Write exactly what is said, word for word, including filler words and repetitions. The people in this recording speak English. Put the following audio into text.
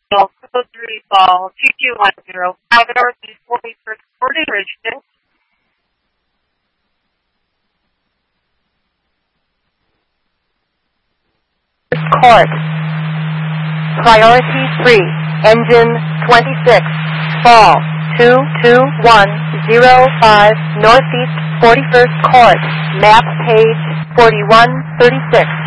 Code three Ball two two one zero, five Northeast forty-first Court in Richmond. Court. Priority three, engine twenty-six, fall two two one zero five Northeast forty-first Court, map page forty-one thirty-six.